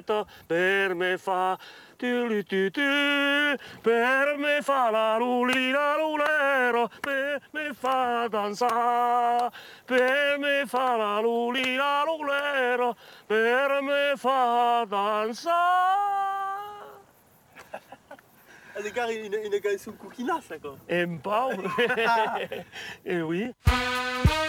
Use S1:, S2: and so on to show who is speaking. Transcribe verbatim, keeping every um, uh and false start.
S1: Per me fa tu lu tu tu, per me fa la luli la lulero, per me fa danza, per me fa la luli la lulero, per me fa danza.
S2: C'est car une, une chanson coquinasse, quoi.
S1: Et pas. Et oui.